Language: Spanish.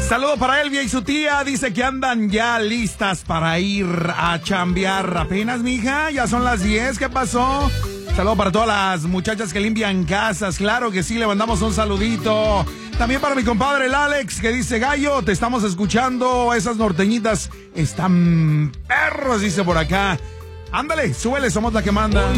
Saludo para Elvia y su tía. Dice que andan ya listas para ir a chambear. Apenas, mija, ya son las 10. ¿Qué pasó? Saludo para todas las muchachas que limpian casas. Claro que sí, le mandamos un saludito. También para mi compadre el Alex, que dice: Gallo, te estamos escuchando. Esas norteñitas están perros, dice por acá. Ándale, súbele, somos la que manda.